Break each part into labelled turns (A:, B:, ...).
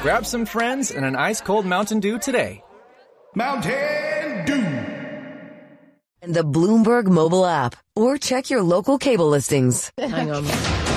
A: Grab some friends and an ice-cold Mountain Dew today.
B: Mountain Dew.
C: And the Bloomberg mobile app, or check your local cable listings.
D: Hang on.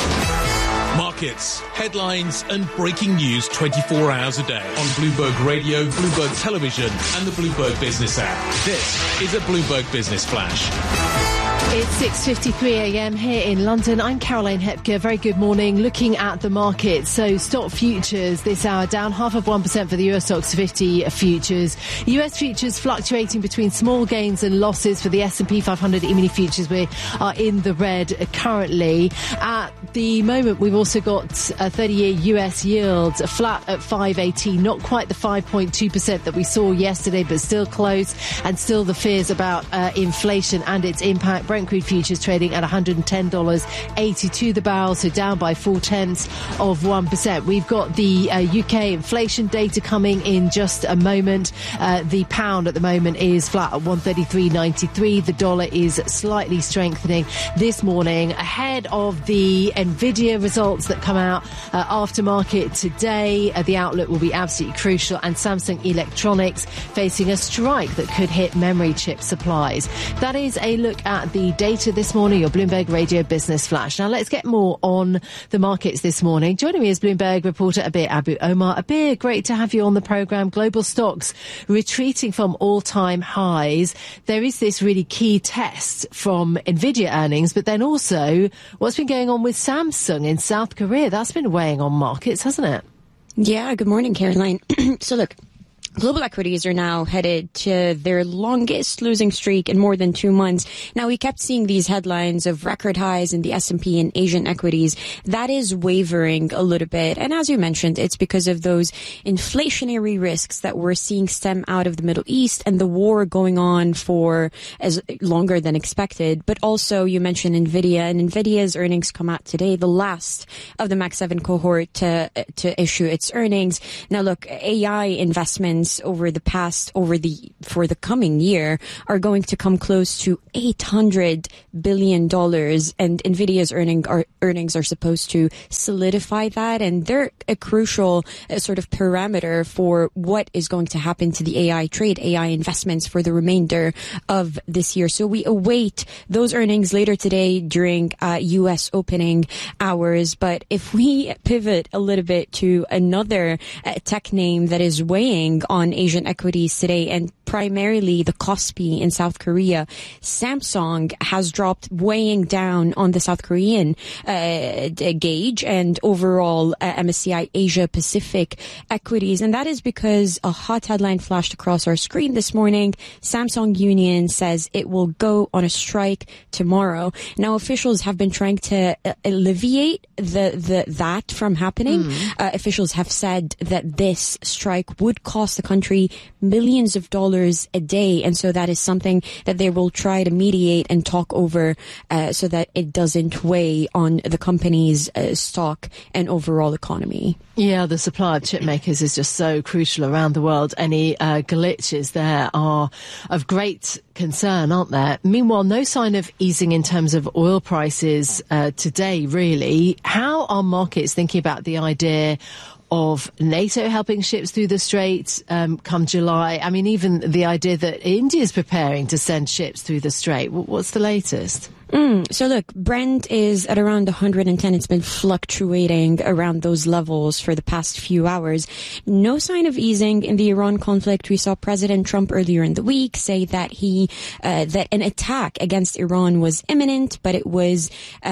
E: Markets, headlines and breaking news 24 hours a day on Bloomberg Radio, Bloomberg Television and the Bloomberg Business app. This is a Bloomberg Business Flash.
D: It's 6:53 a.m. here in London. I'm Caroline Hepker. Very good morning. Looking at the market. So stock futures this hour down 0.5% for the US Stocks 50 futures. US futures fluctuating between small gains and losses for the S&P 500 E-mini futures. We are in the red currently. At the moment, we've also got a 30-year US yields flat at 5.18. Not quite the 5.2% that we saw yesterday, but still close. And still the fears about inflation and its impact. Brent crude futures trading at $110.82 the barrel, so down by 0.4%. We've got the UK inflation data coming in just a moment. The pound at the moment is flat at 133.93. The dollar is slightly strengthening this morning ahead of the Nvidia results that come out after market today. The outlook will be absolutely crucial, and Samsung Electronics facing a strike that could hit memory chip supplies. That is a look at the data this morning, your Bloomberg Radio Business Flash. Now let's get more on the markets this morning. Joining me is Bloomberg reporter Abir Abu Omar. Abir, great to have you on the programme. Global stocks retreating from all-time highs. There is this really key test from Nvidia earnings, but then also what's been going on with Samsung in South Korea. That's been weighing on markets, hasn't it?
F: Yeah, good morning, Caroline. So look, global equities are now headed to their longest losing streak in more than 2 months. Now, we kept seeing these headlines of record highs in the S&P and Asian equities. That is wavering a little bit. And as you mentioned, it's because of those inflationary risks that we're seeing stem out of the Middle East and the war going on for as longer than expected. But also, you mentioned Nvidia, and Nvidia's earnings come out today, the last of the Max 7 cohort to issue its earnings. Now, look, AI investments for the coming year are going to come close to $800 billion, and Nvidia's earnings are supposed to solidify that, and they're a crucial sort of parameter for what is going to happen to the AI trade, AI investments for the remainder of this year. So we await those earnings later today during U.S. opening hours. But if we pivot a little bit to another tech name that is weighing on Asian equities today, and primarily the Kospi in South Korea, Samsung has dropped, weighing down on the South Korean gauge and overall MSCI Asia Pacific equities. And that is because a hot headline flashed across our screen this morning. Samsung Union says it will go on a strike tomorrow. Now, officials have been trying to alleviate that from happening. Officials have said that this strike would cost the country millions of dollars a day, and so that is something that they will try to mediate and talk over so that it doesn't weigh on the company's stock and overall economy.
D: Yeah, the supply of chip makers is just so crucial around the world. Any glitches there are of great concern, aren't there? Meanwhile, no sign of easing in terms of oil prices today, really. How are markets thinking about the idea of NATO helping ships through the Strait come July? I mean, even the idea that India's preparing to send ships through the Strait. What's the latest?
F: So look, Brent is at around 110. It's been fluctuating around those levels for the past few hours. No sign of easing in the Iran conflict. We saw President Trump earlier in the week say that that an attack against Iran was imminent, but it was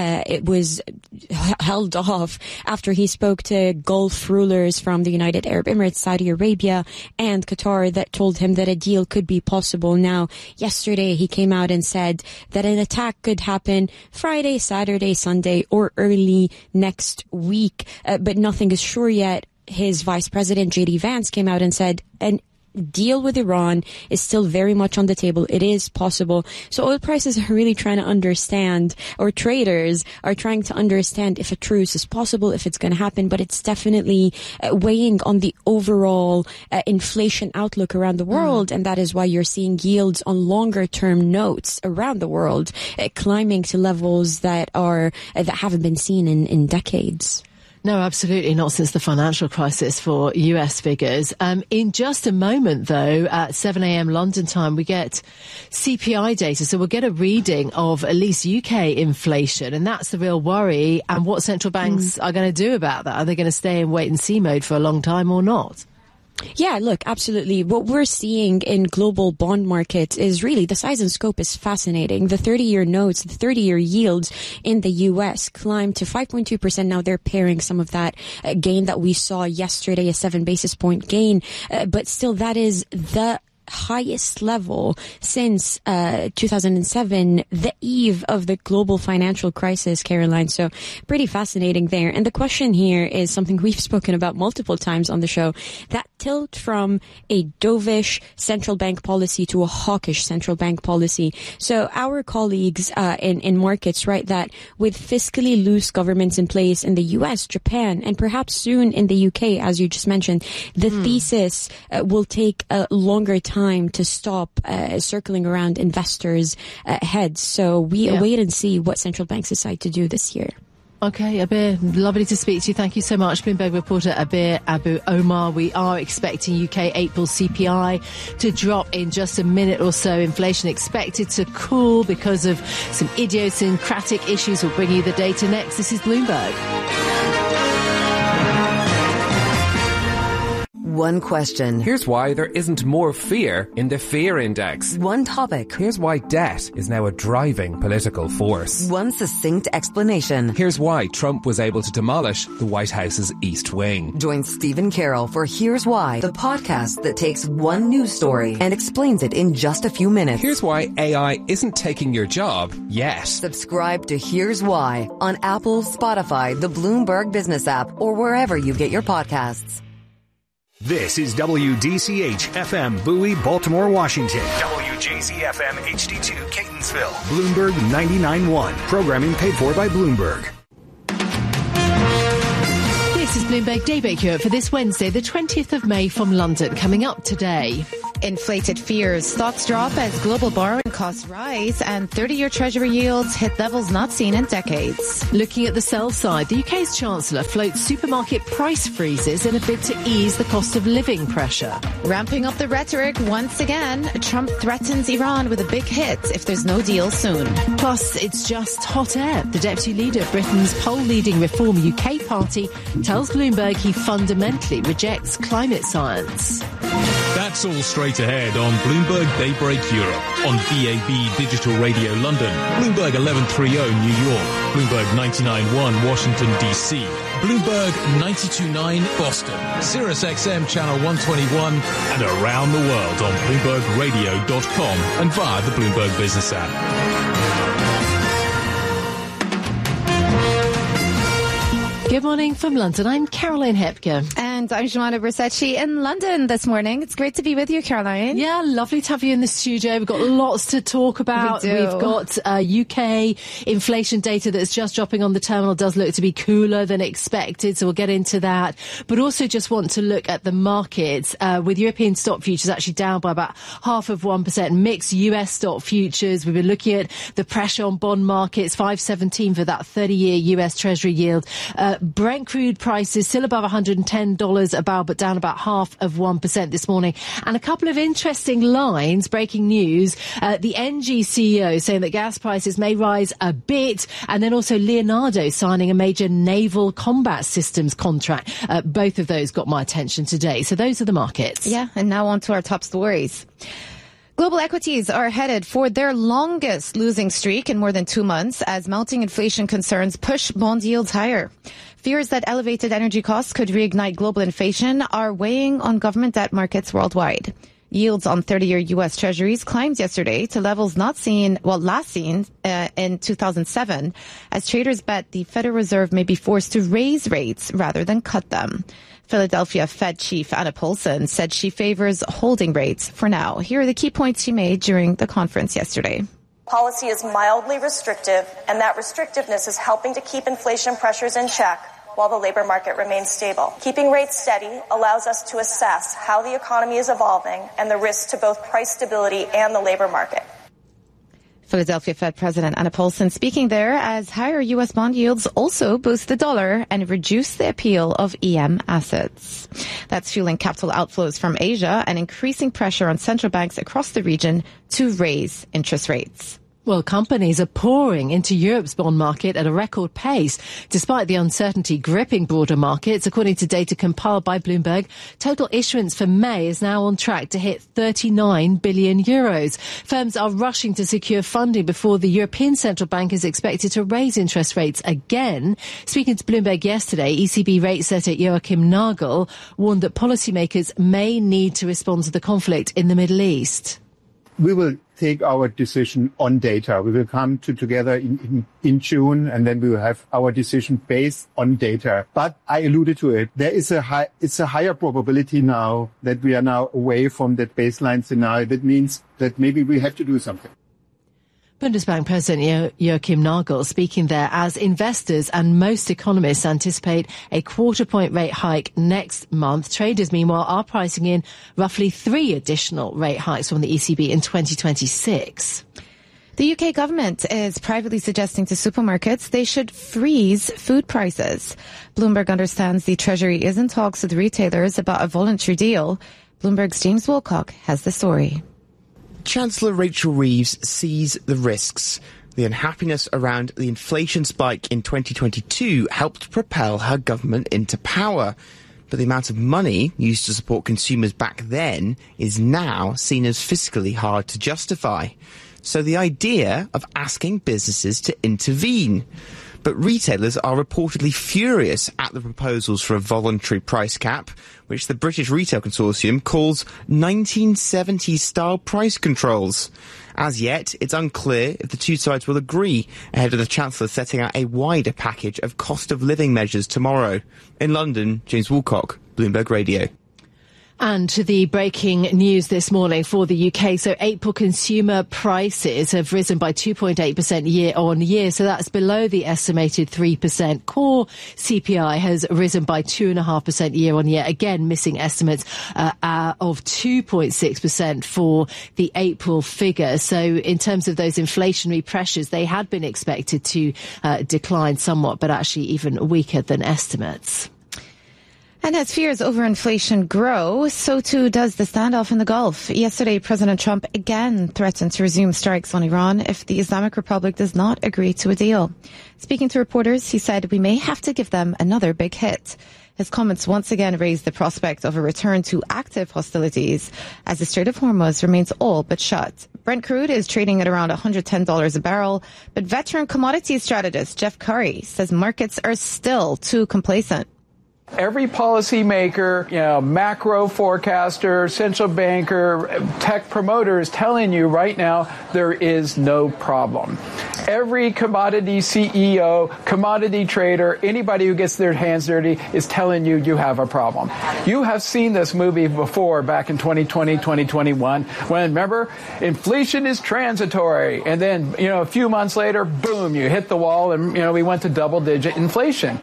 F: held off after he spoke to Gulf rulers from the United Arab Emirates, Saudi Arabia, and Qatar that told him that a deal could be possible. Now, yesterday he came out and said that an attack could happen Friday, Saturday, Sunday, or early next week, but nothing is sure yet. His vice president, J.D. Vance, came out and said an deal with Iran is still very much on the table. It is possible. So oil prices are really trying to understand, or traders are trying to understand if a truce is possible, if it's going to happen, but it's definitely weighing on the overall inflation outlook around the world. And that is why you're seeing yields on longer term notes around the world climbing to levels that haven't been seen in decades.
D: No, absolutely not since the financial crisis for US figures. In just a moment, though, at 7 a.m. London time, we get CPI data. So we'll get a reading of at least UK inflation. And that's the real worry. And what central banks are going to do about that? Are they going to stay in wait and see mode for a long time or not?
F: Yeah, look, absolutely. What we're seeing in global bond markets is really the size and scope is fascinating. The 30-year notes, the 30-year yields in the U.S. climbed to 5.2%. Now they're pairing some of that gain that we saw yesterday, a 7 basis point gain. But still, that is the highest level since 2007, the eve of the global financial crisis, Caroline. So pretty fascinating there. And the question here is something we've spoken about multiple times on the show, that tilt from a dovish central bank policy to a hawkish central bank policy. So our colleagues in markets write that with fiscally loose governments in place in the US, Japan, and perhaps soon in the UK, as you just mentioned, the thesis will take a longer time to stop circling around investors' heads. So we wait and see what central banks decide to do this year.
D: Okay, Abir, lovely to speak to you. Thank you so much. Bloomberg reporter Abir Abu Omar. We are expecting UK April CPI to drop in just a minute or so. Inflation expected to cool because of some idiosyncratic issues. We'll bring you the data next. This is Bloomberg.
C: One question.
G: Here's why there isn't more fear in the fear index.
C: One topic.
G: Here's why debt is now a driving political force.
C: One succinct explanation.
G: Here's why Trump was able to demolish the White House's East Wing.
C: Join Stephen Carroll for Here's Why, the podcast that takes one news story and explains it in just a few minutes.
G: Here's why AI isn't taking your job yet.
C: Subscribe to Here's Why on Apple, Spotify, the Bloomberg Business app, or wherever you get your podcasts.
B: This is WDCH FM Bowie, Baltimore, Washington. WJZ FM HD2 Catonsville. Bloomberg 99.1. Programming paid for by Bloomberg.
D: This is Bloomberg Daybreak Europe for this Wednesday, the 20th of May from London. Coming up today.
H: Inflated fears. Stocks drop as global borrowing costs rise and 30-year Treasury yields hit levels not seen in decades.
D: Looking at the sell side, the UK's Chancellor floats supermarket price freezes in a bid to ease the cost of living pressure.
H: Ramping up the rhetoric once again, Trump threatens Iran with a big hit if there's no deal soon.
D: Plus, it's just hot air. The deputy leader of Britain's poll-leading Reform UK party tells Bloomberg he fundamentally rejects climate science.
E: That's all straight ahead on Bloomberg Daybreak Europe, on DAB Digital Radio London, Bloomberg 1130 New York, Bloomberg 99.1 Washington, D.C., Bloomberg 92.9 Boston, Sirius XM Channel 121, and around the world on BloombergRadio.com and via the Bloomberg Business app.
D: Good morning from London. I'm Caroline Hepker.
H: And I'm Joanna Bersecci in London this morning. It's great to be with you, Caroline.
D: Yeah, lovely to have you in the studio. We've got lots to talk about.
H: We've
D: got UK inflation data that's just dropping on the terminal. Does look to be cooler than expected, so we'll get into that. But also just want to look at the markets, with European stock futures actually down by about 0.5%. Mixed US stock futures. We've been looking at the pressure on bond markets, 5.17 for that 30-year US Treasury yield. Brent crude prices still above $110 a barrel, but down about 0.5% this morning. And a couple of interesting lines, breaking news. The ENGIE CEO saying that gas prices may rise a bit, and then also Leonardo signing a major naval combat systems contract. Both of those got my attention today. So those are the markets.
H: Yeah, and now on to our top stories. Global equities are headed for their longest losing streak in more than 2 months as mounting inflation concerns push bond yields higher. Fears that elevated energy costs could reignite global inflation are weighing on government debt markets worldwide. Yields on 30-year U.S. Treasuries climbed yesterday to levels last seen in 2007, as traders bet the Federal Reserve may be forced to raise rates rather than cut them. Philadelphia Fed Chief Anna Paulson said she favors holding rates for now. Here are the key points she made during the conference yesterday.
I: Policy is mildly restrictive, and that restrictiveness is helping to keep inflation pressures in check while the labor market remains stable. Keeping rates steady allows us to assess how the economy is evolving and the risks to both price stability and the labor market.
H: Philadelphia Fed President Anna Paulson speaking there as higher U.S. bond yields also boost the dollar and reduce the appeal of EM assets. That's fueling capital outflows from Asia and increasing pressure on central banks across the region to raise interest rates.
D: Well, companies are pouring into Europe's bond market at a record pace, despite the uncertainty gripping broader markets. According to data compiled by Bloomberg, total issuance for May is now on track to hit 39 billion euros. Firms are rushing to secure funding before the European Central Bank is expected to raise interest rates again. Speaking to Bloomberg yesterday, ECB rate setter Joachim Nagel warned that policymakers may need to respond to the conflict in the Middle East.
J: We will take our decision on data. We will come together in June, and then we will have our decision based on data. But I alluded to it. It's a higher probability now that we are now away from that baseline scenario. That means that maybe we have to do something.
D: Bundesbank President Joachim Nagel speaking there as investors and most economists anticipate a quarter-point rate hike next month. Traders, meanwhile, are pricing in roughly 3 additional rate hikes from the ECB in 2026.
H: The UK government is privately suggesting to supermarkets they should freeze food prices. Bloomberg understands the Treasury is in talks with retailers about a voluntary deal. Bloomberg's James Wilcock has the story.
K: Chancellor Rachel Reeves sees the risks. The unhappiness around the inflation spike in 2022 helped propel her government into power. But the amount of money used to support consumers back then is now seen as fiscally hard to justify. So the idea of asking businesses to intervene. But retailers are reportedly furious at the proposals for a voluntary price cap, which the British Retail Consortium calls 1970s-style price controls. As yet, it's unclear if the two sides will agree ahead of the Chancellor setting out a wider package of cost-of-living measures tomorrow. In London, James Woolcock, Bloomberg Radio.
D: And to the breaking news this morning for the UK. So April consumer prices have risen by 2.8% year on year. So that's below the estimated 3%. Core CPI has risen by 2.5% year on year. Again, missing estimates of 2.6% for the April figure. So in terms of those inflationary pressures, they had been expected to decline somewhat, but actually even weaker than estimates.
H: And as fears over inflation grow, so too does the standoff in the Gulf. Yesterday, President Trump again threatened to resume strikes on Iran if the Islamic Republic does not agree to a deal. Speaking to reporters, he said we may have to give them another big hit. His comments once again raised the prospect of a return to active hostilities as the Strait of Hormuz remains all but shut. Brent crude is trading at around $110 a barrel, but veteran commodities strategist Jeff Curry says markets are still too complacent.
L: Every policymaker, macro forecaster, central banker, tech promoter is telling you right now there is no problem. Every commodity CEO, commodity trader, anybody who gets their hands dirty is telling you you have a problem. You have seen this movie before back in 2020, 2021, when, remember, inflation is transitory. And then, a few months later, boom, you hit the wall and, we went to double-digit inflation.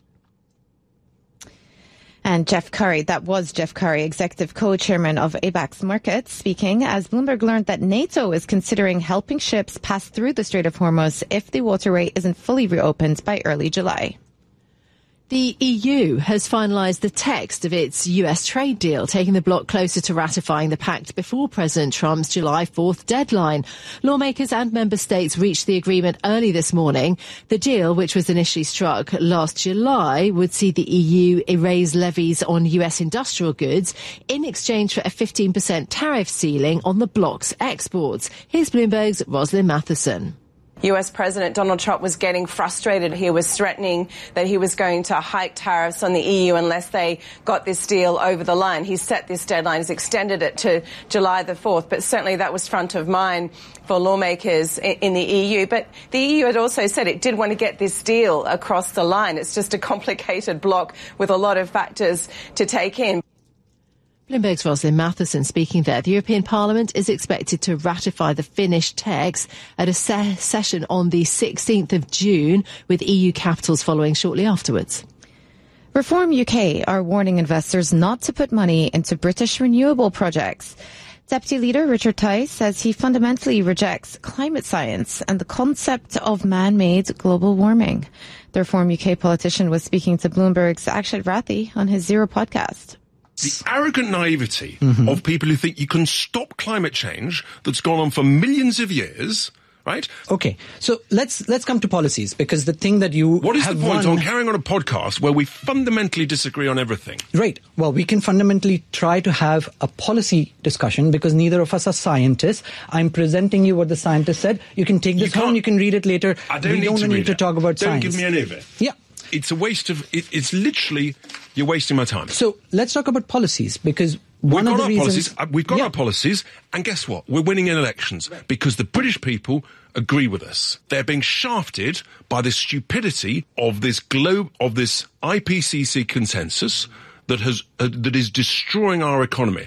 H: And Jeff Curry, that was Jeff Curry, executive co-chairman of ABAX Markets, speaking as Bloomberg learned that NATO is considering helping ships pass through the Strait of Hormuz if the waterway isn't fully reopened by early July.
D: The EU has finalised the text of its US trade deal, taking the bloc closer to ratifying the pact before President Trump's July 4th deadline. Lawmakers and member states reached the agreement early this morning. The deal, which was initially struck last July, would see the EU erase levies on US industrial goods in exchange for a 15% tariff ceiling on the bloc's exports. Here's Bloomberg's Rosalind Matheson.
M: US President Donald Trump was getting frustrated. He was threatening that he was going to hike tariffs on the EU unless they got this deal over the line. He set this deadline, he's extended it to July the 4th, but certainly that was front of mind for lawmakers in the EU. But the EU had also said it did want to get this deal across the line. It's just a complicated bloc with a lot of factors to take in.
D: Bloomberg's Rosalind Matheson speaking there. The European Parliament is expected to ratify the finished text at a session on the 16th of June, with EU capitals following shortly afterwards.
H: Reform UK are warning investors not to put money into British renewable projects. Deputy Leader Richard Tice says he fundamentally rejects climate science and the concept of man-made global warming. The Reform UK politician was speaking to Bloomberg's Akshat Rathi on his Zero podcast.
N: The arrogant naivety of people who think you can stop climate change that's gone on for millions of years, right?
O: Okay, so let's come to policies, because the thing that you
N: What is
O: have
N: the point
O: won...
N: on carrying on a podcast where we fundamentally disagree on everything?
O: Right. Well, we can fundamentally try to have a policy discussion because neither of us are scientists. I'm presenting you what the scientist said. You can take this home, you can read it later.
N: I don't
O: we don't need to talk about
N: Don't
O: science.
N: give me any of it.
O: Yeah.
N: It's a waste of... It's literally... You're wasting my time.
O: So let's talk about policies, because one of the reasons...
N: We've got our policies, and guess what? We're winning in elections because the British people agree with us. They're being shafted by the stupidity of this IPCC consensus that is destroying our economy.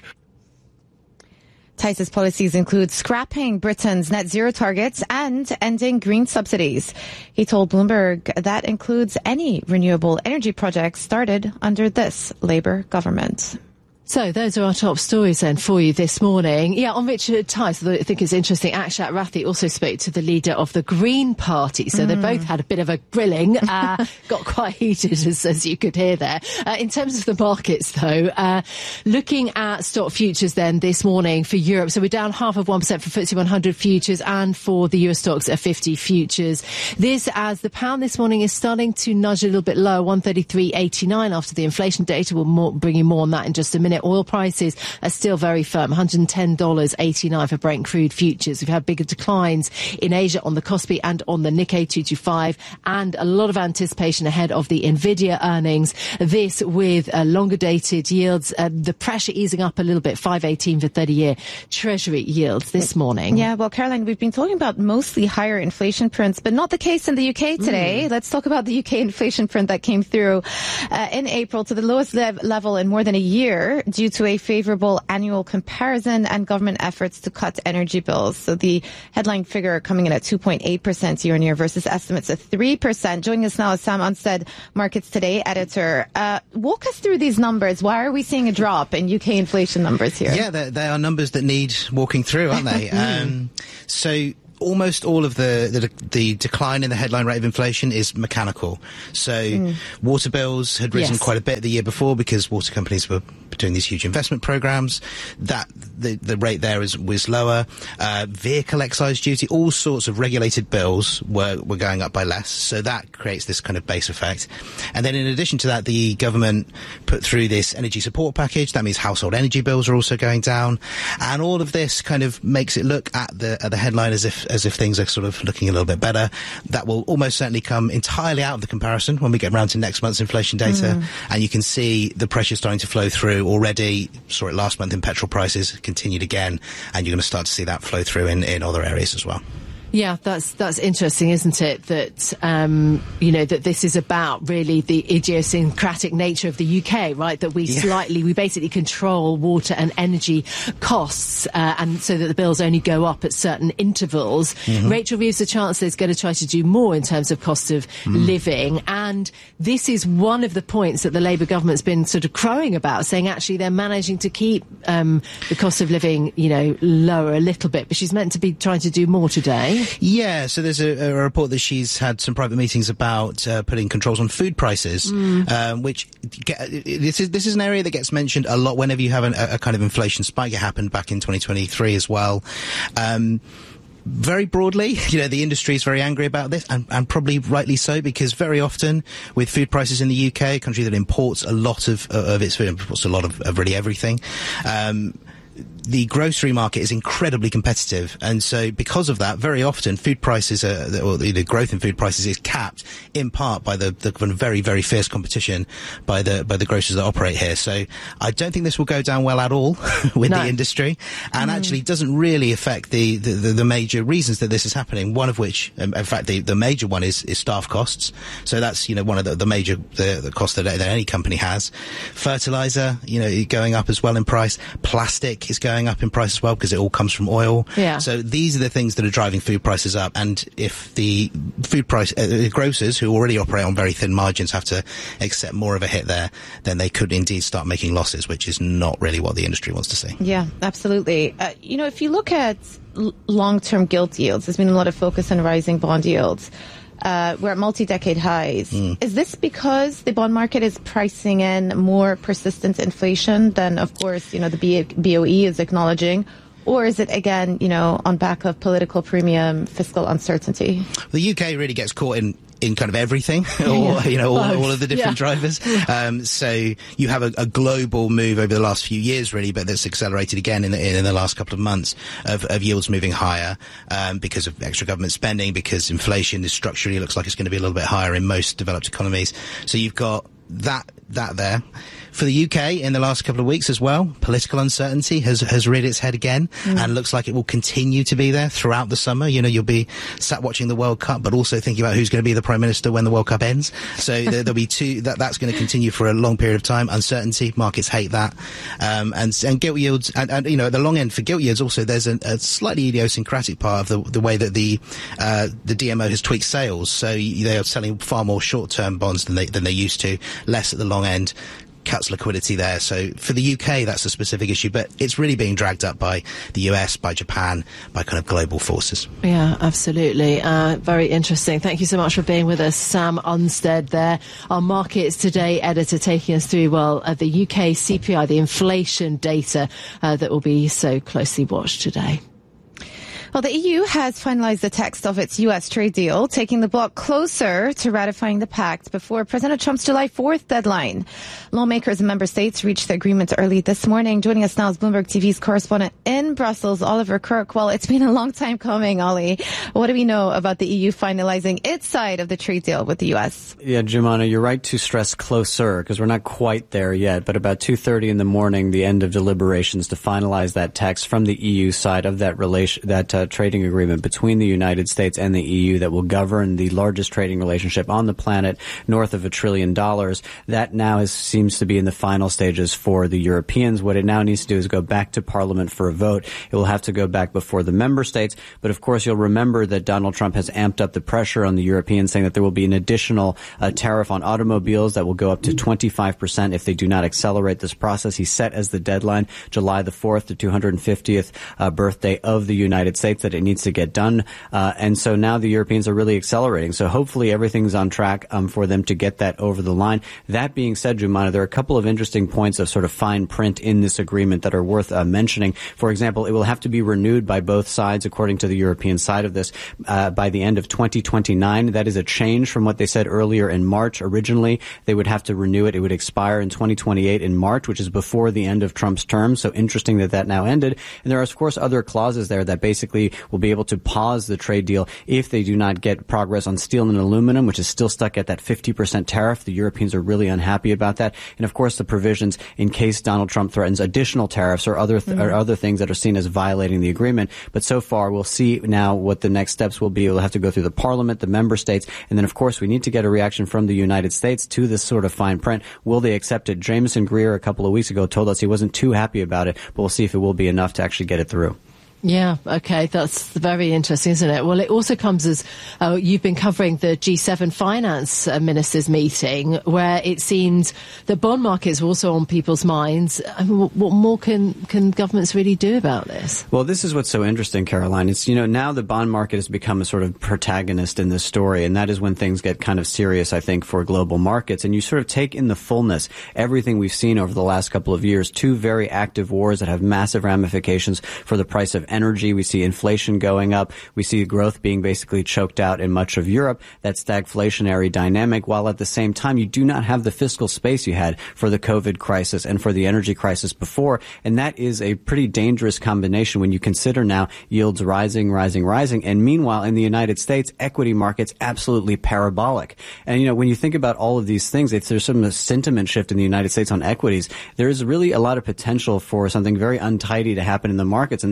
H: Tice's policies include scrapping Britain's net zero targets and ending green subsidies. He told Bloomberg that includes any renewable energy projects started under this Labour government.
D: So those are our top stories then for you this morning. Yeah, on Richard Tice, I think it's interesting, Akshat Rathi also spoke to the leader of the Green Party. So they both had a bit of a grilling, got quite heated as you could hear there. In terms of the markets though, looking at stock futures then this morning for Europe. So we're down 0.5% for FTSE 100 futures and for the US stocks at 50 futures. This as the pound this morning is starting to nudge a little bit lower, 133.89 after the inflation data. We'll bring you more on that in just a minute. Oil prices are still very firm, $110.89 for Brent crude futures. We've had bigger declines in Asia on the Kospi and on the Nikkei 225, and a lot of anticipation ahead of the Nvidia earnings. This with longer dated yields, the pressure easing up a little bit, 5.18 for 30-year Treasury yields this morning.
H: Yeah, well, Caroline, we've been talking about mostly higher inflation prints, but not the case in the UK today. Let's talk about the UK inflation print that came through in April to the lowest level in more than a year, due to a favourable annual comparison and government efforts to cut energy bills. So the headline figure coming in at 2.8% year on year versus estimates of 3%. Joining us now is Sam Unstead, Markets Today editor. Walk us through these numbers. Why are we seeing a drop in UK inflation numbers here?
P: Yeah, they are numbers that need walking through, aren't they? So almost all of the decline in the headline rate of inflation is mechanical. So water bills had risen quite a bit the year before because water companies were doing these huge investment programs. That the rate there was lower. Vehicle excise duty, all sorts of regulated bills were going up by less. So that creates this kind of base effect. And then in addition to that, the government put through this energy support package. That means household energy bills are also going down. And all of this kind of makes it look at the headline as if things are sort of looking a little bit better. That will almost certainly come entirely out of the comparison when we get around to next month's inflation data. And you can see the pressure starting to flow through already. Saw it last month in petrol prices, continued again, and you're going to start to see that flow through in other areas as well.
D: Yeah, that's interesting, isn't it? That, that this is about really the idiosyncratic nature of the UK, right? That we we basically control water and energy costs, and so that the bills only go up at certain intervals. Rachel Reeves, the Chancellor, is going to try to do more in terms of cost of living. And this is one of the points that the Labour government's been sort of crowing about, saying actually they're managing to keep the cost of living, lower a little bit. But she's meant to be trying to do more today.
P: Yeah, so there's a report that she's had some private meetings about putting controls on food prices, which this is an area that gets mentioned a lot whenever you have a kind of inflation spike. It happened back in 2023 as well. Very broadly, the industry is very angry about this, and probably rightly so, because very often with food prices in the UK, a country that imports a lot of its food, imports a lot of really everything, the grocery market is incredibly competitive, and so because of that, very often food prices or the growth in food prices is capped in part by the very, very fierce competition by the grocers that operate here. So I don't think this will go down well at all with the industry, and actually doesn't really affect the major reasons that this is happening. One of which, in fact, the major one is staff costs. So that's one of the major costs that any company has. Fertilizer, going up as well in price. Plastic spike is going up in price as well because it all comes from oil.
D: Yeah.
P: So these are the things that are driving food prices up. And if the food price grocers, who already operate on very thin margins, have to accept more of a hit there, then they could indeed start making losses, which is not really what the industry wants to see.
H: Yeah, absolutely. If you look at long-term gilt yields, there's been a lot of focus on rising bond yields. We're at multi-decade highs. Is this because the bond market is pricing in more persistent inflation than, of course, the BOE is acknowledging? Or is it, again, on back of political premium, fiscal uncertainty?
P: The UK really gets caught in kind of everything, or all of the different drivers. So you have a global move over the last few years, really, but that's accelerated again in the last couple of months of yields moving higher because of extra government spending, because inflation is structurally looks like it's going to be a little bit higher in most developed economies. So you've got that there. For the UK, in the last couple of weeks as well, political uncertainty has reared its head again, and looks like it will continue to be there throughout the summer. You'll be sat watching the World Cup, but also thinking about who's going to be the Prime Minister when the World Cup ends. So there'll be that's going to continue for a long period of time. Uncertainty, markets hate that. And gilt yields, and at the long end for gilt yields also, there's a slightly idiosyncratic part of the way that the DMO has tweaked sales. So they are selling far more short-term bonds than they used to, less at the long end. Cuts liquidity there. So for the UK, that's a specific issue, but it's really being dragged up by the US, by Japan, by kind of global forces.
D: Yeah, absolutely. Very interesting. Thank you so much for being with us, Sam Unstead there, our Markets Today editor, taking us through, the UK CPI, the inflation data that will be so closely watched today.
H: Well, the EU has finalized the text of its U.S. trade deal, taking the bloc closer to ratifying the pact before President Trump's July 4th deadline. Lawmakers in member states reached the agreement early this morning. Joining us now is Bloomberg TV's correspondent in Brussels, Oliver Kirk. Well, it's been a long time coming, Ollie. What do we know about the EU finalizing its side of the trade deal with the U.S.?
Q: Yeah, Jumana, you're right to stress closer, because we're not quite there yet. But about 2:30 in the morning, the end of deliberations to finalize that text from the EU side of that trading agreement between the United States and the EU that will govern the largest trading relationship on the planet, north of $1 trillion. That now seems to be in the final stages for the Europeans. What it now needs to do is go back to Parliament for a vote. It will have to go back before the member states. But of course, you'll remember that Donald Trump has amped up the pressure on the Europeans, saying that there will be an additional tariff on automobiles that will go up to 25% if they do not accelerate this process. He set as the deadline July the 4th, the 250th birthday of the United States, that it needs to get done. And so now the Europeans are really accelerating. So hopefully everything's on track for them to get that over the line. That being said, Jumana, there are a couple of interesting points of sort of fine print in this agreement that are worth mentioning. For example, it will have to be renewed by both sides, according to the European side of this, by the end of 2029. That is a change from what they said earlier in March. Originally, they would have to renew it. It would expire in 2028 in March, which is before the end of Trump's term. So interesting that now ended. And there are, of course, other clauses there that basically will be able to pause the trade deal if they do not get progress on steel and aluminum, which is still stuck at that 50% tariff. The Europeans are really unhappy about that. And of course, the provisions in case Donald Trump threatens additional tariffs or other things that are seen as violating the agreement. But so far, we'll see now what the next steps will be. We'll have to go through the Parliament, the member states, and then, of course, we need to get a reaction from the United States to this sort of fine print. Will they accept it? Jameson Greer a couple of weeks ago told us he wasn't too happy about it, but we'll see if it will be enough to actually get it through.
D: Yeah, okay, that's very interesting, isn't it? Well, it also comes as you've been covering the G7 finance ministers meeting, where it seems that bond markets were also on people's minds. I mean, what more can governments really do about this?
Q: Well, this is what's so interesting, Caroline. It's, now the bond market has become a sort of protagonist in this story, and that is when things get kind of serious, I think, for global markets. And you sort of take in the fullness everything we've seen over the last couple of years, two very active wars that have massive ramifications for the price of energy. We see inflation going up. We see growth being basically choked out in much of Europe. That stagflationary dynamic, while at the same time you do not have the fiscal space you had for the COVID crisis and for the energy crisis before. And that is a pretty dangerous combination when you consider now yields rising. And meanwhile, in the United States, equity markets absolutely parabolic. And, when you think about all of these things, if there's some sentiment shift in the United States on equities, there is really a lot of potential for something very untidy to happen in the markets. And those are the questions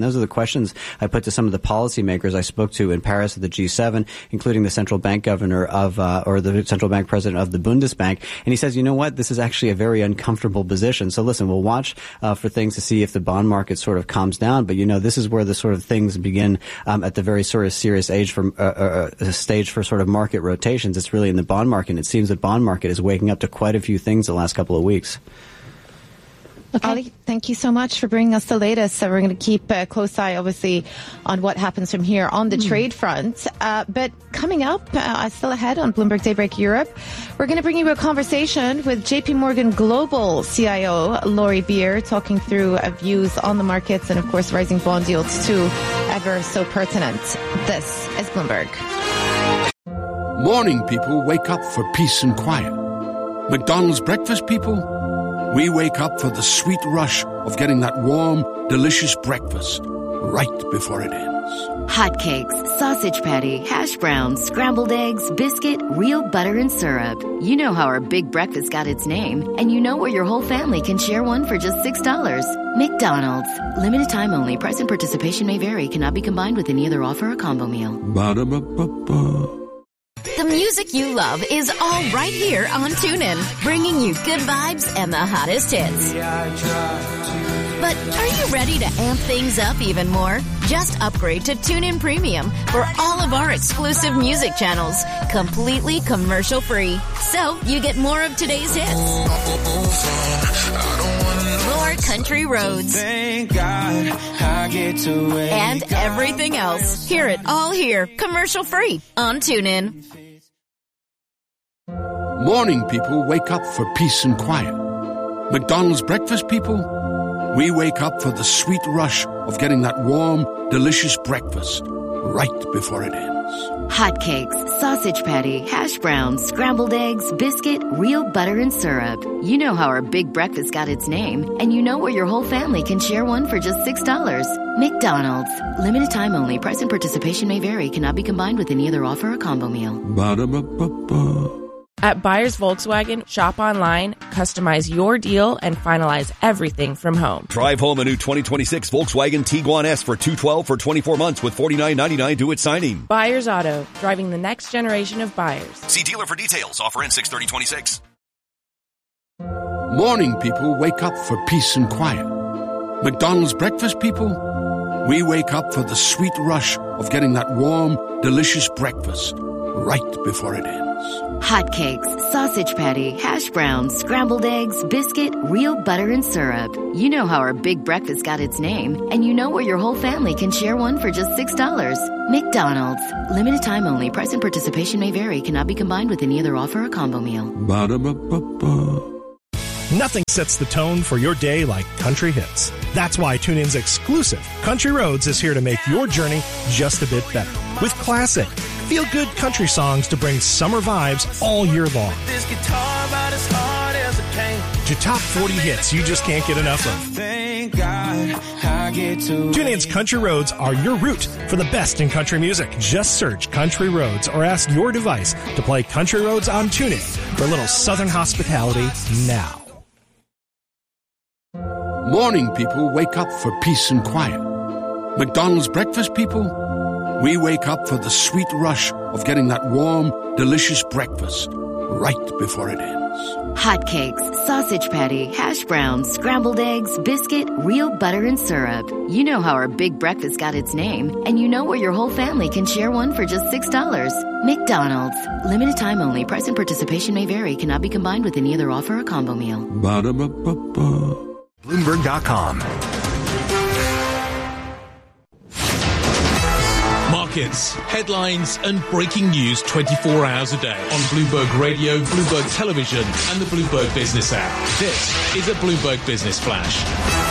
Q: questions I put to some of the policymakers I spoke to in Paris at the G7, including the central bank governor or the central bank president of the Bundesbank. And he says, you know what, this is actually a very uncomfortable position. So listen, we'll watch for things to see if the bond market sort of calms down. But, this is where the sort of things begin at the very sort of serious stage for sort of market rotations. It's really in the bond market. And it seems the bond market is waking up to quite a few things the last couple of weeks.
H: Okay. Ali, thank you so much for bringing us the latest. So we're going to keep a close eye, obviously, on what happens from here on the trade front. But coming up, still ahead on Bloomberg Daybreak Europe, we're going to bring you a conversation with JP Morgan Global CIO Laurie Beer, talking through views on the markets and, of course, rising bond yields too, ever so pertinent. This is Bloomberg.
R: Morning people wake up for peace and quiet. McDonald's breakfast people, we wake up for the sweet rush of getting that warm, delicious breakfast right before it ends.
S: Hotcakes, sausage patty, hash browns, scrambled eggs, biscuit, real butter and syrup. You know how our big breakfast got its name, and you know where your whole family can share one for just $6. McDonald's. Limited time only. Price and participation may vary. Cannot be combined with any other offer or combo meal.
R: Ba-da-ba-ba-ba.
T: The music you love is all right here on TuneIn, bringing you good vibes and the hottest hits. But are you ready to amp things up even more? Just upgrade to TuneIn Premium for all of our exclusive music channels, completely commercial-free. So you get more of today's hits, more country roads, thank God I get to and everything else. Hear it all here, commercial-free on TuneIn.
R: Morning people wake up for peace and quiet. McDonald's breakfast people, we wake up for the sweet rush of getting that warm, delicious breakfast right before it ends.
S: Hotcakes, sausage patty, hash browns, scrambled eggs, biscuit, real butter and syrup. You know how our big breakfast got its name, and you know where your whole family can share one for just $6. McDonald's. Limited time only. Price and participation may vary. Cannot be combined with any other offer or combo meal.
R: Ba-da-ba-ba-ba.
U: At Buyers Volkswagen, shop online, customize your deal, and finalize everything from home.
V: Drive home a new 2026 Volkswagen Tiguan S for $212 for 24 months with $49.99 due at signing.
U: Buyers Auto, driving the next generation of buyers.
V: See dealer for details. Offer ends 6/30/26.
R: Morning people wake up for peace and quiet. McDonald's breakfast people, we wake up for the sweet rush of getting that warm, delicious breakfast right before it ends.
S: Hotcakes, sausage patty, hash browns, scrambled eggs, biscuit, real butter and syrup. You know how our big breakfast got its name, and you know where your whole family can share one for just $6. McDonald's. Limited time only. Price and participation may vary. Cannot be combined with any other offer or combo meal.
R: Ba-da-ba-ba-ba.
W: Nothing sets the tone for your day like country hits. That's why TuneIn's exclusive Country Roads is here to make your journey just a bit better. With classic, feel-good country songs to bring summer vibes all year long. This guitar about as hard as it came. To top 40 hits you just can't get enough of. Thank God I get to TuneIn's Country Roads are your route for the best in country music. Just search Country Roads or ask your device to play Country Roads on TuneIn for a little southern hospitality now.
R: Morning people wake up for peace and quiet. McDonald's breakfast people, we wake up for the sweet rush of getting that warm, delicious breakfast right before it ends.
S: Hotcakes, sausage patty, hash browns, scrambled eggs, biscuit, real butter and syrup. You know how our big breakfast got its name, and you know where your whole family can share one for just $6. McDonald's. Limited time only. Price and participation may vary. Cannot be combined with any other offer or combo meal.
R: Ba-da-ba-ba-ba.
B: Bloomberg.com.
E: Markets, headlines, and breaking news 24 hours a day on Bloomberg Radio, Bloomberg Television, and the Bloomberg Business app. This is a Bloomberg Business Flash.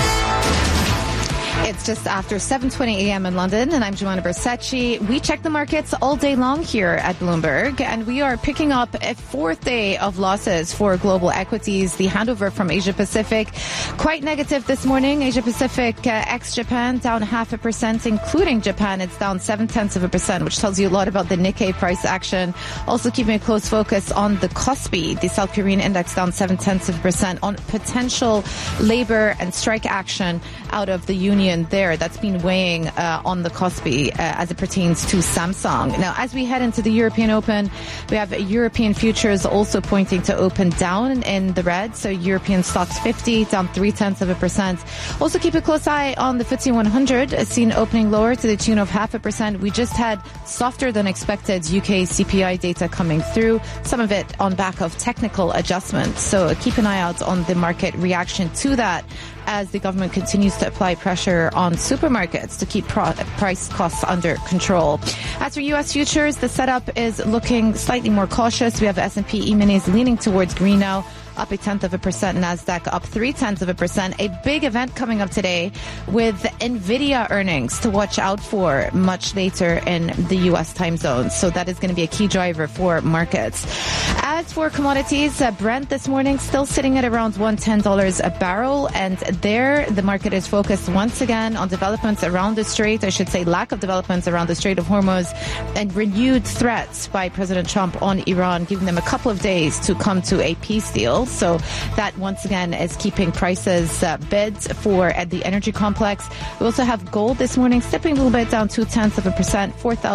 H: It's just after 7:20 a.m. in London, and I'm Joanna Bersacci. We check the markets all day long here at Bloomberg, and we are picking up a fourth day of losses for global equities. The handover from Asia Pacific, quite negative this morning. Asia Pacific ex-Japan down 0.5%, including Japan. It's down 0.7%, which tells you a lot about the Nikkei price action. Also keeping a close focus on the KOSPI, the South Korean index down 0.7% on potential labor and strike action out of the union million there. That's been weighing on the Kospi as it pertains to Samsung. Now, as we head into the European Open, we have European futures also pointing to open down in the red. So European stocks 50 down 0.3%. Also keep a close eye on the FTSE 100, seen opening lower to the tune of 0.5%. We just had softer than expected UK CPI data coming through, some of it on back of technical adjustments. So keep an eye out on the market reaction to that as the government continues to apply pressure on supermarkets to keep price costs under control. As for U.S. futures, the setup is looking slightly more cautious. We have S&P E-minis leaning towards green now, up 0.1%, NASDAQ up 0.3%. A big event coming up today with NVIDIA earnings to watch out for much later in the U.S. time zone. So that is going to be a key driver for markets. As for commodities, Brent this morning still sitting at around $110 a barrel. And there, the market is focused once again on developments around the Strait, I should say lack of developments around the Strait of Hormuz, and renewed threats by President Trump on Iran, giving them a couple of days to come to a peace deal. So that once again is keeping prices bids for the energy complex. We also have gold this morning stepping a little bit down 0.2%.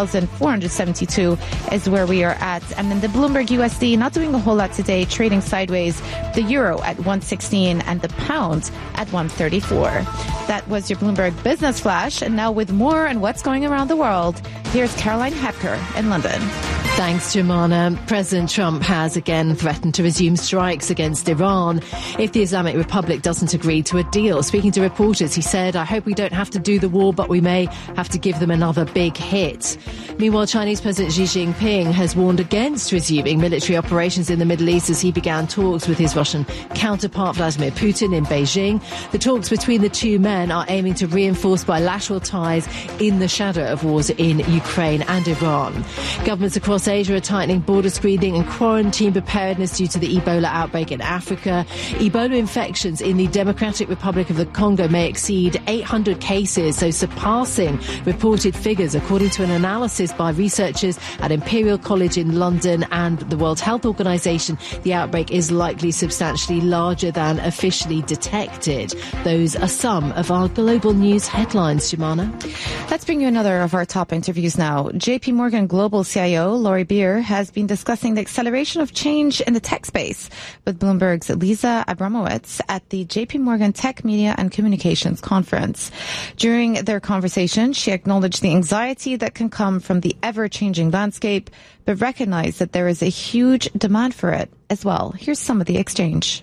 H: 4,472 is where we are at. And then the Bloomberg USD not doing a whole lot today, trading sideways. The euro at 1.16 and the pound at 1.34. That was your Bloomberg Business Flash. And now with more on what's going around the world, here's Caroline Hepker in London.
D: Thanks, Jemana. President Trump has again threatened to resume strikes against Iran if the Islamic Republic doesn't agree to a deal. Speaking to reporters, he said, "I hope we don't have to do the war, but we may have to give them another big hit." Meanwhile, Chinese President Xi Jinping has warned against resuming military operations in the Middle East as he began talks with his Russian counterpart Vladimir Putin in Beijing. The talks between the two men are aiming to reinforce bilateral ties in the shadow of wars in Ukraine and Iran. Governments across Asia are tightening border screening and quarantine preparedness due to the Ebola outbreak in Africa. Ebola infections in the Democratic Republic of the Congo may exceed 800 cases, so surpassing reported figures, according to an analysis by researchers at Imperial College in London and the World Health Organization. The outbreak is likely substantially larger than officially detected. Those are some of our global news headlines, Jemana.
H: Let's bring you another of our top interviews now. JP Morgan Global CIO Laurie Beer has been discussing the acceleration of change in the tech space with Bloomberg's Lisa Abramowitz at the JP Morgan Tech Media and Communications Conference. During their conversation, she acknowledged the anxiety that can come from the ever-changing landscape, but recognized that there is a huge demand for it as well. Here's some of the exchange.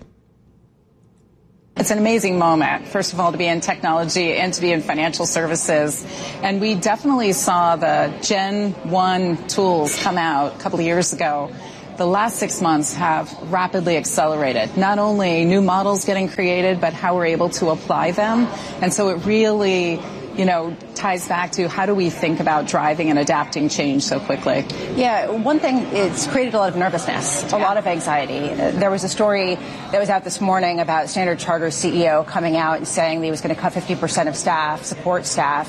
A: It's an amazing moment, first of all, to be in technology and to be in financial services. And we definitely saw the Gen 1 tools come out a couple of years ago. The last 6 months have rapidly accelerated. Not only new models getting created, but how we're able to apply them. And so it really, ties back to how do we think about driving and adapting change so quickly?
F: Yeah, one thing, it's created a lot of nervousness, a lot of anxiety. There was a story that was out this morning about Standard Charter's CEO coming out and saying that he was going to cut 50% of staff, support staff,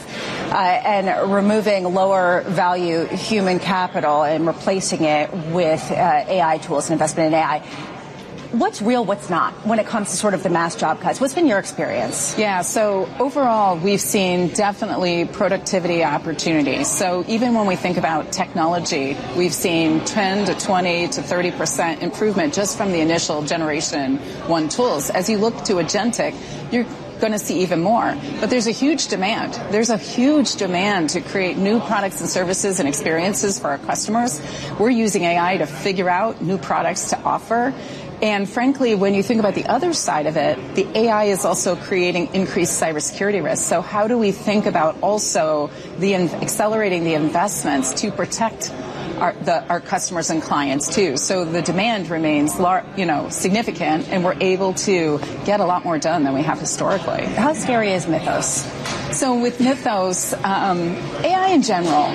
F: and removing lower value human capital and replacing it with AI tools and investment in AI. What's real, what's not, when it comes to sort of the mass job cuts? What's been your experience?
A: Yeah, so overall, we've seen definitely productivity opportunities. So even when we think about technology, we've seen 10 to 20 to 30% improvement just from the initial Generation 1 tools. As you look to agentic, you're going to see even more. But there's a huge demand. There's a huge demand to create new products and services and experiences for our customers. We're using AI to figure out new products to offer. And frankly, when you think about the other side of it, the AI is also creating increased cybersecurity risks. So how do we think about also accelerating the investments to protect our customers and clients too? So the demand remains, significant, and we're able to get a lot more done than we have historically.
F: How scary is Mythos?
A: So with Mythos, AI in general,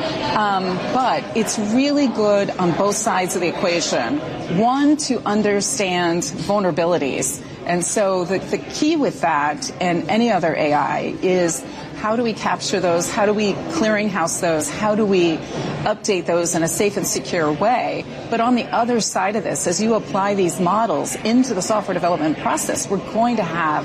A: but it's really good on both sides of the equation. One, to understand vulnerabilities. And so the key with that and any other AI is how do we capture those? How do we clearinghouse those? How do we update those in a safe and secure way? But on the other side of this, as you apply these models into the software development process, we're going to have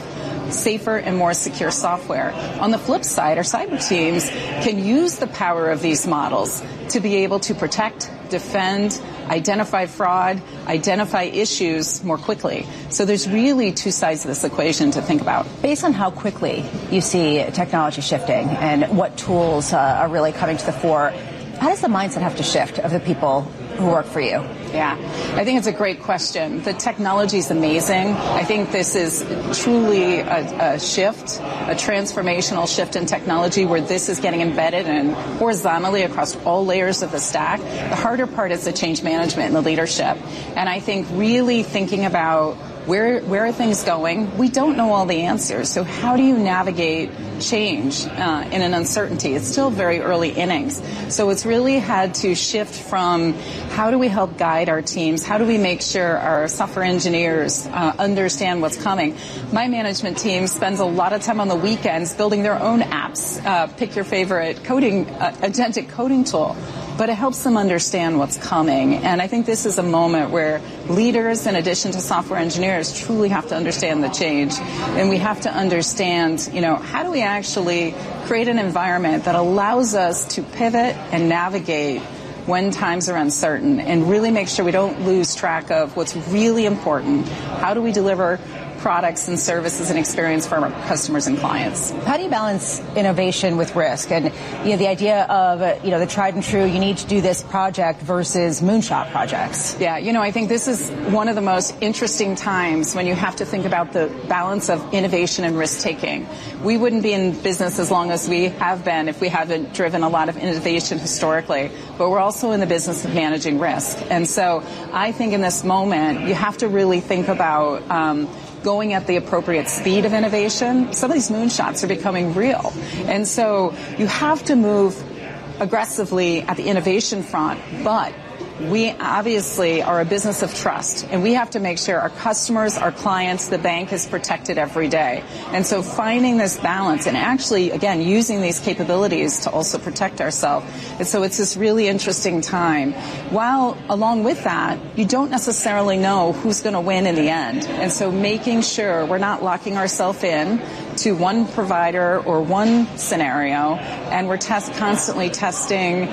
A: safer and more secure software. On the flip side, our cyber teams can use the power of these models to be able to protect, defend, identify fraud, identify issues more quickly. So there's really two sides of this equation to think about.
F: Based on how quickly you see technology shifting and what tools are really coming to the fore, how does the mindset have to shift of the people who work for you?
A: Yeah, I think it's a great question. The technology is amazing. I think this is truly a shift, a transformational shift in technology where this is getting embedded and horizontally across all layers of the stack. The harder part is the change management and the leadership. And I think really thinking about where are things going? We don't know all the answers. So how do you navigate change in an uncertainty? It's still very early innings. So it's really had to shift from how do we help guide our teams? How do we make sure our software engineers understand what's coming? My management team spends a lot of time on the weekends building their own apps. Pick your favorite coding, agentic coding tool. But it helps them understand what's coming. And I think this is a moment where leaders, in addition to software engineers, truly have to understand the change. And we have to understand, how do we actually create an environment that allows us to pivot and navigate when times are uncertain and really make sure we don't lose track of what's really important. How do we deliver products and services and experience for our customers and clients?
F: How do you balance innovation with risk? And the idea of the tried and true, you need to do this project versus moonshot projects.
A: Yeah, I think this is one of the most interesting times when you have to think about the balance of innovation and risk taking. We wouldn't be in business as long as we have been if we haven't driven a lot of innovation historically, but we're also in the business of managing risk. And so I think in this moment, you have to really think about going at the appropriate speed of innovation. Some of these moonshots are becoming real. And so you have to move aggressively at the innovation front, but we obviously are a business of trust, and we have to make sure our customers, our clients, the bank is protected every day. And so finding this balance and actually, again, using these capabilities to also protect ourselves. And so it's this really interesting time. While along with that, you don't necessarily know who's going to win in the end. And so making sure we're not locking ourselves in to one provider or one scenario, and we're constantly testing,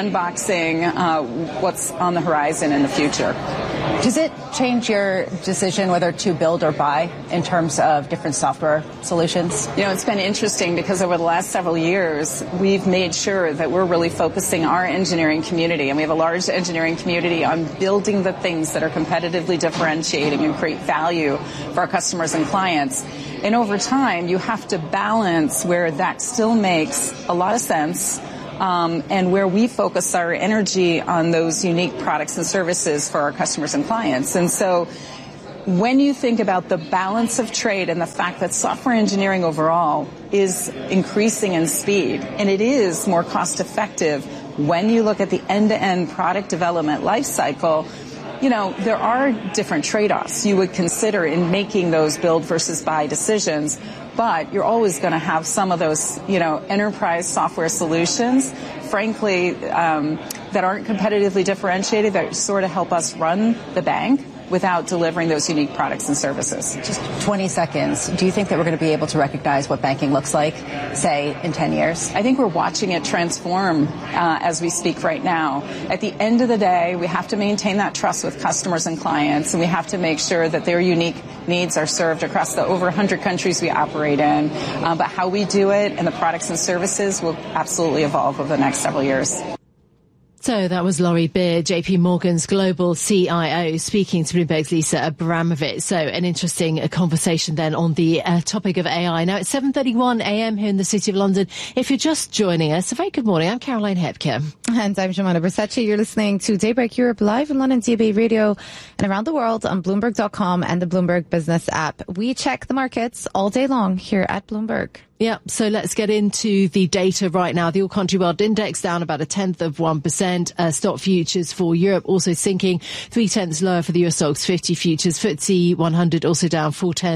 A: sandboxing what's on the horizon in the future.
F: Does it change your decision whether to build or buy in terms of different software solutions?
A: It's been interesting because over the last several years, we've made sure that we're really focusing our engineering community, and we have a large engineering community, on building the things that are competitively differentiating and create value for our customers and clients. And over time, you have to balance where that still makes a lot of sense and where we focus our energy on those unique products and services for our customers and clients. And so when you think about the balance of trade and the fact that software engineering overall is increasing in speed, and it is more cost effective when you look at the end-to-end product development life cycle, there are different trade-offs you would consider in making those build versus buy decisions, but you're always going to have some of those, enterprise software solutions, frankly, that aren't competitively differentiated, that sort of help us run the bank without delivering those unique products and services.
F: Just 20 seconds. Do you think that we're going to be able to recognize what banking looks like, say, in 10 years?
A: I think we're watching it transform as we speak right now. At the end of the day, we have to maintain that trust with customers and clients, and we have to make sure that their unique needs are served across the over 100 countries we operate in. But how we do it and the products and services will absolutely evolve over the next several years.
D: So that was Laurie Beard, JP Morgan's global CIO, speaking to Bloomberg's Lisa Abramovich. So an interesting conversation then on the topic of AI. Now it's 7:31 a.m. here in the City of London. If you're just joining us, a very good morning. I'm Caroline Hepker.
H: And I'm Shimona Versace. You're listening to Daybreak Europe live in London, DAB Radio, and around the world on Bloomberg.com and the Bloomberg Business app. We check the markets all day long here at Bloomberg.
D: Yeah, so let's get into the data right now. The All-Country World Index down about 0.1%. Stock futures for Europe also sinking 0.3 lower for the US Stocks 50 futures. FTSE 100 also down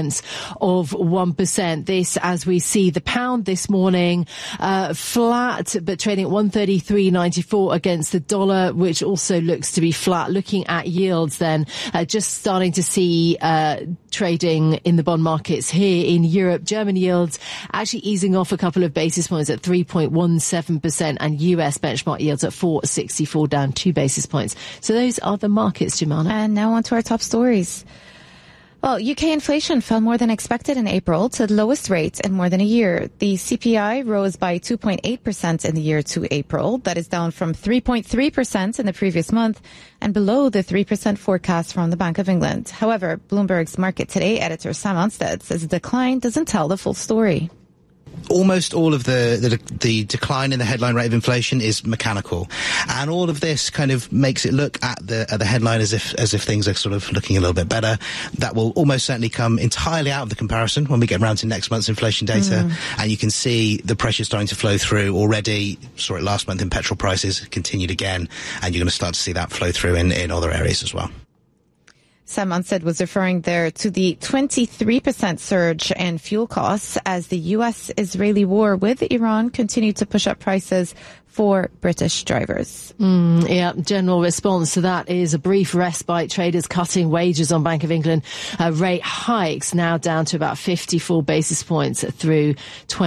D: 0.4%. This, as we see the pound this morning, flat, but trading at 133.94 against the dollar, which also looks to be flat. Looking at yields then, just starting to see trading in the bond markets here in Europe. German yields actually easing off a couple of basis points at 3.17%, and US benchmark yields at 4.64, down 2 basis points. So those are the markets, Jemana.
H: And now on to our top stories. Well, UK inflation fell more than expected in April to the lowest rate in more than a year. The CPI rose by 2.8% in the year to April. That is down from 3.3% in the previous month and below the 3% forecast from the Bank of England. However, Bloomberg's Market Today editor Sam Onstead says the decline doesn't tell the full story.
P: Almost all of the decline in the headline rate of inflation is mechanical, and all of this kind of makes it look at the headline as if things are sort of looking a little bit better. That will almost certainly come entirely out of the comparison when we get around to next month's inflation data, and you can see the pressure starting to flow through already. Saw it last month in petrol prices, continued again, and you're going to start to see that flow through in other areas as well.
H: Sam Onstead was referring there to the 23% surge in fuel costs as the US-Israeli war with Iran continued to push up prices for British drivers.
D: General response to that is a brief respite. Traders cutting wages on Bank of England rate hikes, now down to about 54 basis points through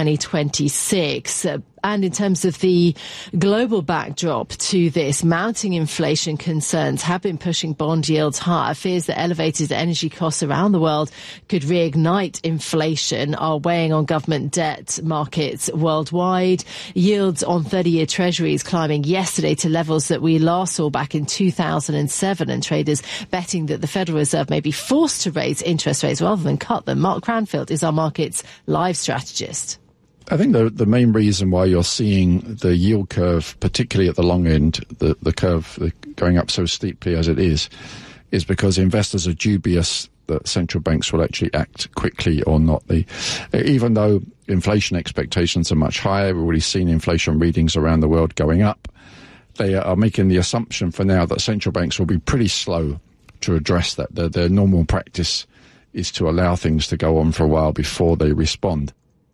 D: 2026. And in terms of the global backdrop to this, mounting inflation concerns have been pushing bond yields higher. Fears that elevated energy costs around the world could reignite inflation are weighing on government debt markets worldwide. Yields on 30-year treasuries climbing yesterday to levels that we last saw back in 2007, and traders betting that the Federal Reserve may be forced to raise interest rates rather than cut them. Mark Cranfield is our markets live strategist.
C: I think the main reason why you're seeing the yield curve, particularly at the long end, the curve going up so steeply as it is because investors are dubious that central banks will actually act quickly or not. Even though inflation expectations are much higher, we've already seen inflation readings around the world going up, they are making the assumption for now that central banks will be pretty slow to address that. Their normal practice is to allow things to go on for a while before they respond.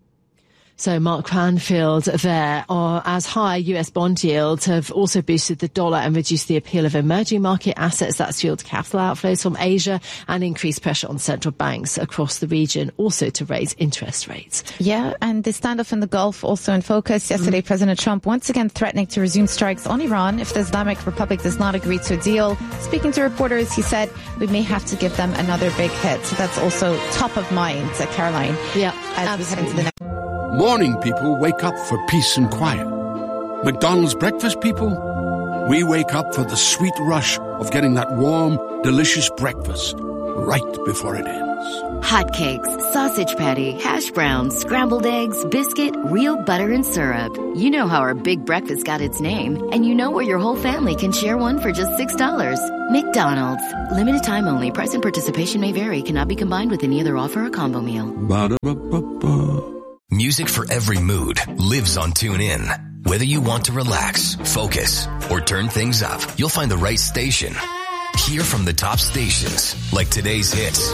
D: So Mark Cranfield there, as high US bond yields have also boosted the dollar and reduced the appeal of emerging market assets. That's fueled capital outflows from Asia and increased pressure on central banks across the region also to raise interest rates.
H: Yeah, and the standoff in the Gulf also in focus. Yesterday, President Trump once again threatening to resume strikes on Iran if the Islamic Republic does not agree to a deal. Speaking to reporters, he said, we may have to give them another big hit. So that's also top of mind, Caroline.
D: Yeah,
H: as we head into the next.
R: Morning people wake up for peace and quiet. McDonald's breakfast people, we wake up for the sweet rush of getting that warm, delicious breakfast right before it ends.
S: Hotcakes, sausage patty, hash browns, scrambled eggs, biscuit, real butter and syrup. You know how our big breakfast got its name, and you know where your whole family can share one for just $6. McDonald's. Limited time only. Price and participation may vary. Cannot be combined with any other offer or combo meal.
R: Ba-da-ba-ba-ba.
G: Music for every mood lives on TuneIn. Whether you want to relax, focus, or turn things up, you'll find the right station. Hear from the top stations, like today's hits,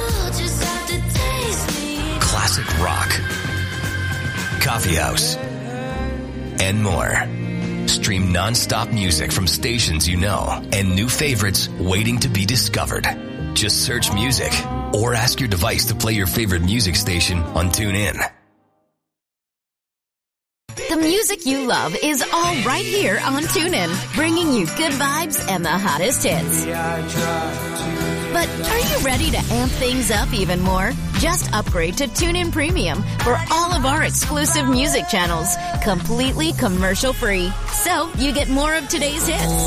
G: classic rock, coffee house, and more. Stream non-stop music from stations you know and new favorites waiting to be discovered. Just search music or ask your device to play your favorite music station on TuneIn.
T: The music you love is all right here on TuneIn, bringing you good vibes and the hottest hits. But are you ready to amp things up even more? Just upgrade to TuneIn Premium for all of our exclusive music channels, completely commercial free. So you get more of today's hits,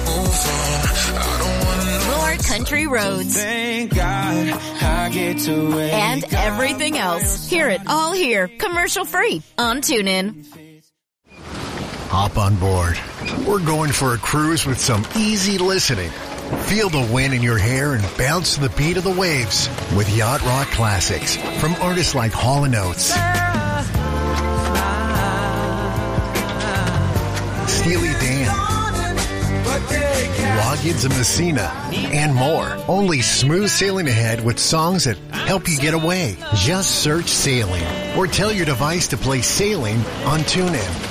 T: more country roads,
I: thank God I get to wake
T: and everything else. Hear it all here, commercial free on TuneIn.
X: Hop on board. We're going for a cruise with some easy listening. Feel the wind in your hair and bounce to the beat of the waves with Yacht Rock Classics from artists like Hall & Oates. Steely Dan, logins of Messina, and more. Only smooth sailing ahead with songs that help you get away. Just search Sailing or tell your device to play Sailing on TuneIn.